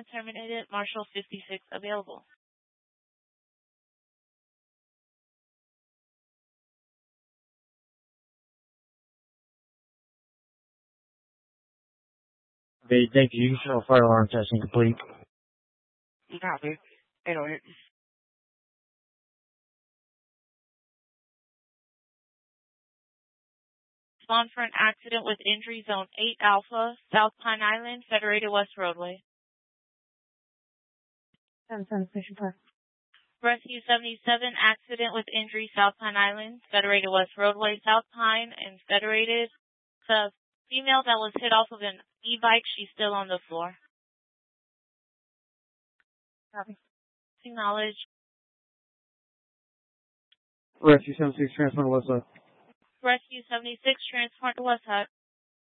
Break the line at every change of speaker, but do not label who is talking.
Accident terminated. Marshal 56 available.
Okay, thank you. Fire alarm testing complete.
Copy. 808.
Respond for an accident with injury zone 8 Alpha, South Pine Island, Federated West Roadway.
7-7, Station Park.
Rescue 77, accident with injury, South Pine Island, Federated West Roadway, South Pine, and Federated. It's a female that was hit off of an e-bike. She's still on the floor.
Copy.
Acknowledge.
Rescue 76, transport to West Side.
Rescue 76, transport to West Side.